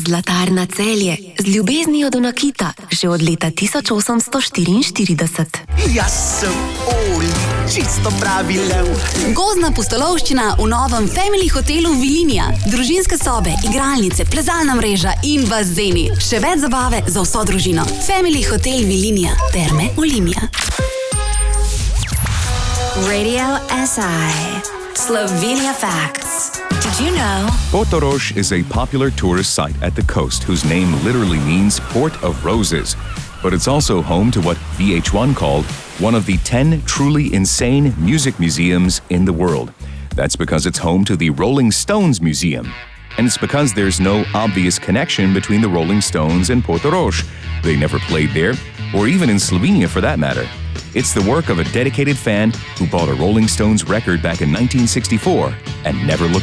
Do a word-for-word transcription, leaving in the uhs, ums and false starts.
Zlatarna Celje z ljubeznijo do nakita že od leta tisoč osemsto štiriinštirideset. Jaz sem Oli, čisto pravi lev. Gozdna pustolovščina v novem Family hotelu Vilinija. Družinske sobe, igralnice, plezalna mreža in bazeni. Še več zabave za vso družino. Family hotel Vilinija. Terme Olimia. Radio S I. Slovenia Facts. Did you know? Portorož is a popular tourist site at the coast whose name literally means Port of Roses. But it's also home to what V H one called one of the ten truly insane music museums in the world. That's because it's home to the Rolling Stones Museum. And it's because there's no obvious connection between the Rolling Stones and Portorož. They never played there, or even in Slovenia for that matter. It's the work of a dedicated fan who bought a Rolling Stones record back in nineteen sixty-four and never looked